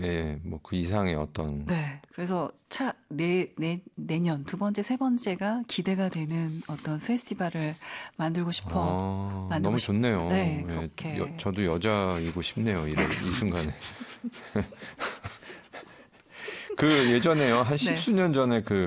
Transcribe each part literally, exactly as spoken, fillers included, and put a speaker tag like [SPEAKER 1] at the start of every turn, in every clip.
[SPEAKER 1] 예, 뭐 그 이상의 어떤.
[SPEAKER 2] 네. 그래서 차, 내, 내, 내년 두 번째, 세 번째가 기대가 되는 어떤 페스티벌을 만들고 싶어.
[SPEAKER 1] 아,
[SPEAKER 2] 만들고
[SPEAKER 1] 너무
[SPEAKER 2] 싶...
[SPEAKER 1] 좋네요.
[SPEAKER 2] 네,
[SPEAKER 1] 예,
[SPEAKER 2] 그렇게.
[SPEAKER 1] 여, 저도 여자이고 싶네요. 이, 이 순간에. 그 예전에요. 한 십수년 전에 그,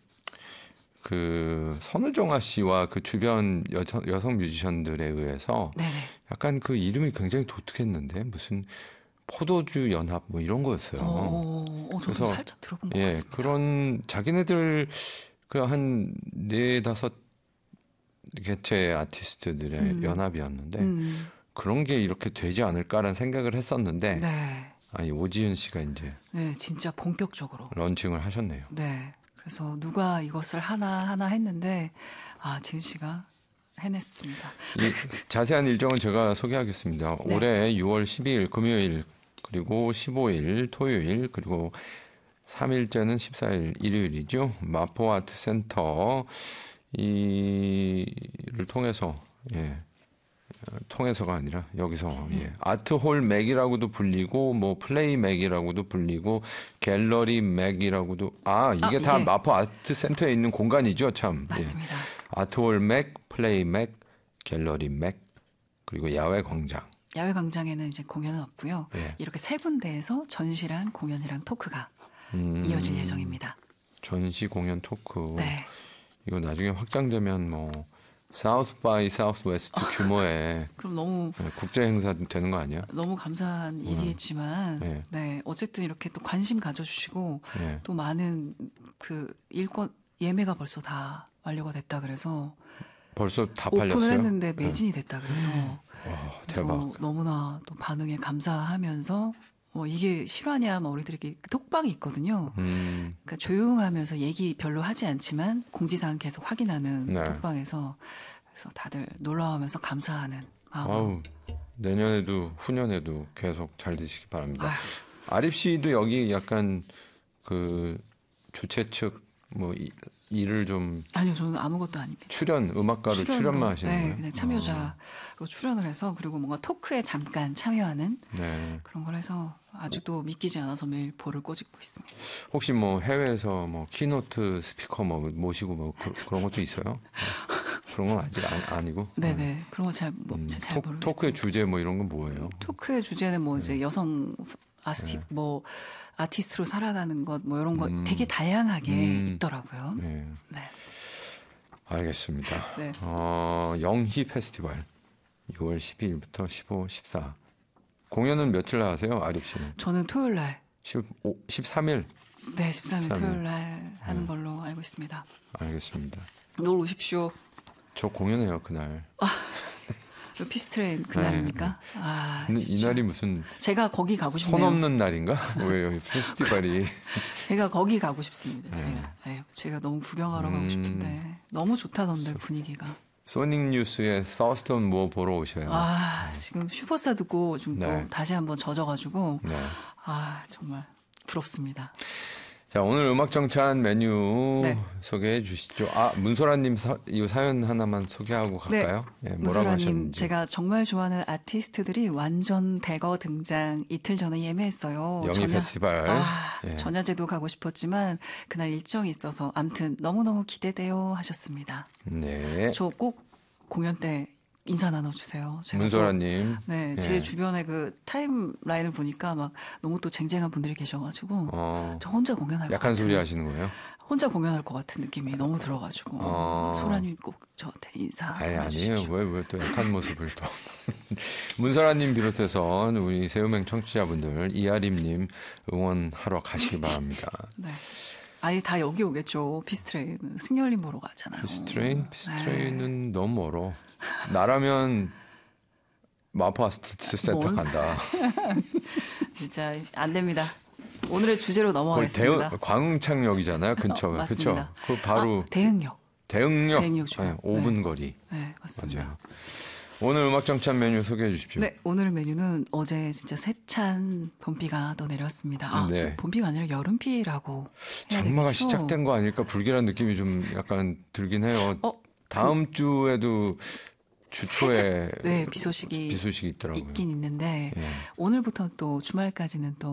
[SPEAKER 1] 그 선우정아 씨와 그 주변 여성, 여성 뮤지션들에 의해서 네네. 약간 그 이름이 굉장히 독특했는데 무슨 포도주 연합 뭐 이런 거였어요.
[SPEAKER 2] 오, 오, 그래서 살짝 들어본 것
[SPEAKER 1] 예,
[SPEAKER 2] 같습니다.
[SPEAKER 1] 그런 자기네들 그 한 네 다섯 개체 아티스트들의 음. 연합이었는데 음. 그런 게 이렇게 되지 않을까라는 생각을 했었는데 네. 아니 오지은 씨가 이제
[SPEAKER 2] 네, 진짜 본격적으로
[SPEAKER 1] 런칭을 하셨네요.
[SPEAKER 2] 네. 그래서 누가 이것을 하나 하나 했는데 아 지은 씨가 해냈습니다.
[SPEAKER 1] 이 자세한 일정은 제가 소개하겠습니다. 네. 올해 유월 십이일 금요일 그리고 십오일 토요일 그리고 삼일째는 십사일 일요일이죠. 마포아트센터 이를 통해서 예. 통해서가 아니라 여기서 예. 아트홀 맥이라고도 불리고 뭐 플레이 맥이라고도 불리고 갤러리 맥이라고도 아 이게, 아, 이게 다 마포 아트센터에 있는 공간이죠, 참.
[SPEAKER 2] 맞습니다.
[SPEAKER 1] 예. 아트홀 맥, 플레이 맥, 갤러리 맥 그리고 야외 광장.
[SPEAKER 2] 야외 광장에는 이제 공연은 없고요. 예. 이렇게 세 군데에서 전시랑 공연이랑 토크가 음, 이어질 예정입니다.
[SPEAKER 1] 전시 공연 토크.
[SPEAKER 2] 네.
[SPEAKER 1] 이거 나중에 확장되면 뭐 사우스 바이 사우스 웨스트 규모의
[SPEAKER 2] 그럼 너무
[SPEAKER 1] 국제 행사 되는 거 아니야?
[SPEAKER 2] 너무 감사한 음. 일이지만 네. 네 어쨌든 이렇게 또 관심 가져주시고 네. 또 많은 그 일권 예매가 벌써 다 완료가 됐다 그래서
[SPEAKER 1] 벌써 다
[SPEAKER 2] 오픈을
[SPEAKER 1] 팔렸어요?
[SPEAKER 2] 했는데 매진이 됐다 그래서,
[SPEAKER 1] 와, 대박.
[SPEAKER 2] 그래서 너무나 또 반응에 감사하면서 뭐 이게 실화냐 뭐 우리들에게 톡방이 있거든요. 음. 그러니까 조용하면서 얘기 별로 하지 않지만 공지사항 계속 확인하는 네. 톡방에서 그래서 다들 놀라우면서 감사하는 마음.
[SPEAKER 1] 아우, 내년에도 후년에도 계속 잘 되시기 바랍니다. 아유. 아립 씨도 여기 약간 그 주최 측 뭐 일을 좀
[SPEAKER 2] 아니요 저는 아무것도 아닙니다.
[SPEAKER 1] 출연 음악가로 출연으로, 출연만 하시는
[SPEAKER 2] 네,
[SPEAKER 1] 거예요?
[SPEAKER 2] 그냥 참여자로 어. 출연을 해서 그리고 뭔가 토크에 잠깐 참여하는 네. 그런 걸 해서 아직도 믿기지 않아서 매일 볼을 꼬집고 있습니다.
[SPEAKER 1] 혹시 뭐 해외에서 뭐 키노트 스피커 뭐 모시고 뭐 그, 그런 것도 있어요? 그런 건 아직 안, 아니고.
[SPEAKER 2] 네네 네. 그런 거 잘 뭐, 음, 잘 모르겠어요.
[SPEAKER 1] 토크의 주제 뭐 이런 건 뭐예요?
[SPEAKER 2] 토크의 주제는 뭐 이제 네. 여성 아스티 네. 뭐 아티스트로 살아가는 것 뭐 이런 거 음. 되게 다양하게 음. 있더라고요. 네. 네.
[SPEAKER 1] 알겠습니다. 네. 어, 영희 페스티벌 유월 십이일부터 십오, 십사 공연은 며칠 날 하세요, 아립 씨는?
[SPEAKER 2] 저는 토요일 날.
[SPEAKER 1] 십오, 십삼일?
[SPEAKER 2] 네, 십삼일 토요일 날 하는 네. 걸로 알고 있습니다.
[SPEAKER 1] 알겠습니다.
[SPEAKER 2] 놀러 오십시오.
[SPEAKER 1] 저 공연해요, 그날. 아,
[SPEAKER 2] 피스트레인 그날입니까?
[SPEAKER 1] 네, 네.
[SPEAKER 2] 아,
[SPEAKER 1] 근데 이 날이 무슨
[SPEAKER 2] 제가 거기 가고 싶네요.
[SPEAKER 1] 손 없는 날인가? 왜 여기 페스티벌이?
[SPEAKER 2] 제가 거기 가고 싶습니다. 네. 제가 네, 제가 너무 구경하러 음... 가고 싶은데 너무 좋다던데 소, 분위기가.
[SPEAKER 1] 소닉 뉴스의 서스톤 뭐 보러 오셔요.
[SPEAKER 2] 아 지금 슈퍼스타 듣고 좀 또 네. 다시 한번 젖어가지고 네. 아 정말 부럽습니다.
[SPEAKER 1] 자, 오늘 음악 정찬 메뉴 네. 소개해 주시죠. 아, 문소라님 사, 이 사연 하나만 소개하고 갈까요?
[SPEAKER 2] 네.
[SPEAKER 1] 네,
[SPEAKER 2] 문소라님, 제가 정말 좋아하는 아티스트들이 완전 대거 등장 이틀 전에 예매했어요.
[SPEAKER 1] 영희 전야, 페스티벌.
[SPEAKER 2] 아, 예. 전야제도 가고 싶었지만 그날 일정이 있어서 암튼 너무너무 기대돼요 하셨습니다.
[SPEAKER 1] 네.
[SPEAKER 2] 저 꼭 공연 때 인사 나눠주세요.
[SPEAKER 1] 문소라님.
[SPEAKER 2] 네, 제 예. 주변에 그 타임라인을 보니까 막 너무 또 쟁쟁한 분들이 계셔가지고 어, 저 혼자 공연할 것 같은.
[SPEAKER 1] 약한 소리 하시는 거예요?
[SPEAKER 2] 혼자 공연할 것 같은 느낌이 너무 들어가지고 어. 소라님 꼭 저한테 인사
[SPEAKER 1] 아니, 아니에요. 왜 왜 또 약한 모습을 또. 문소라님 비롯해서 우리 새우맹 청취자분들 이아림님 응원하러 가시기 바랍니다.
[SPEAKER 2] 네. 아예 다 여기 오겠죠. 피스트레인. 승열님 보러 가잖아요.
[SPEAKER 1] 피스트레인? 피스트레인은 네. 너무 멀어. 나라면 마포 아스트 센터 간다.
[SPEAKER 2] 진짜 안 됩니다. 오늘의 주제로 넘어가겠습니다.
[SPEAKER 1] 대응, 광흥창역이잖아요. 근처가.
[SPEAKER 2] 어,
[SPEAKER 1] 그렇죠. 그 바로
[SPEAKER 2] 아, 대흥역.
[SPEAKER 1] 대흥역.
[SPEAKER 2] 대흥역 쪽.
[SPEAKER 1] 네, 오 분
[SPEAKER 2] 네.
[SPEAKER 1] 거리.
[SPEAKER 2] 네, 맞습니다.
[SPEAKER 1] 맞아요. 오늘 음악 정찬 메뉴 소개해 주십시오.
[SPEAKER 2] 네, 오늘 메뉴는 어제 진짜 세찬 봄비가 또 내렸습니다. 아, 네. 봄비가 아니라 여름비라고 해야
[SPEAKER 1] 장마가
[SPEAKER 2] 되겠죠?
[SPEAKER 1] 시작된 거 아닐까 불길한 느낌이 좀 약간 들긴 해요.
[SPEAKER 2] 어?
[SPEAKER 1] 다음 그... 주에도 주초에
[SPEAKER 2] 살짝, 네, 비 소식이,
[SPEAKER 1] 비 소식이 있더라고요.
[SPEAKER 2] 있긴 있는데
[SPEAKER 1] 예.
[SPEAKER 2] 오늘부터 또 주말까지는 또